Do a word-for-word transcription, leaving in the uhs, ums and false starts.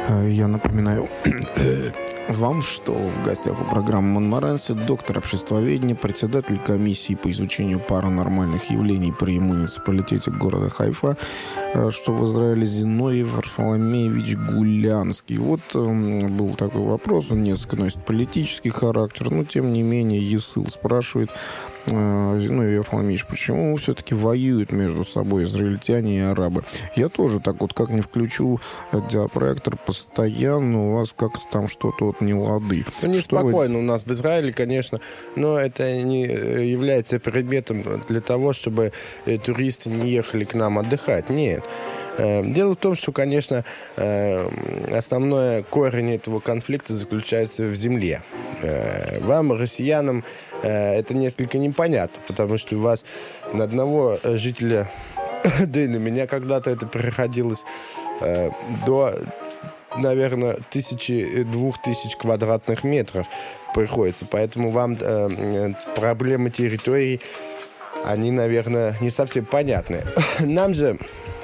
Я напоминаю вам, что в гостях у программы «Монморанси» доктор обществоведения, председатель комиссии по изучению паранормальных явлений при муниципалитете города Хайфа, что в Израиле, Зиновий Варфоломеевич Гулянский. Вот э, был такой вопрос, он несколько носит политический характер, но тем не менее ЕСыл спрашивает, э, Зиновий Варфоломеевич, почему все-таки воюют между собой израильтяне и арабы? Я тоже так вот как не включу диапроектор, постоянно у вас как-то там что-то вот не лады. Ну, неспокойно вы... у нас в Израиле, конечно, но это не является предметом для того, чтобы туристы не ехали к нам отдыхать. Нет. Дело в том, что, конечно, основной корень этого конфликта заключается в земле. Вам, россиянам, это несколько непонятно, потому что у вас на одного жителя, да и на меня когда-то это приходилось, до, наверное, тысячи, двух тысяч квадратных метров приходится. Поэтому вам проблемы территории, они, наверное, не совсем понятны. Нам же